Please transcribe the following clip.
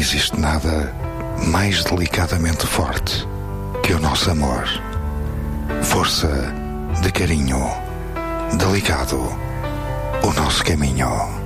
existe nada mais delicadamente forte que o nosso amor. Força de carinho, delicado, o nosso caminho.